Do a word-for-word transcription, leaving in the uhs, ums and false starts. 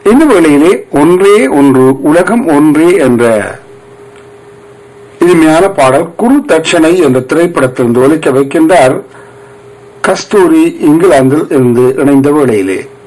இந்த வேளையிலே ஒன்றே ஒன்று உலகம் ஒன்றே என்ற இனிமையான பாடல் குரு தட்சணை என்ற திரைப்படத்திலிருந்து ஒலிக்க வைக்கின்றார் கஸ்தூரி இங்கிலாந்தில் இருந்து இணைந்த வேளையிலே.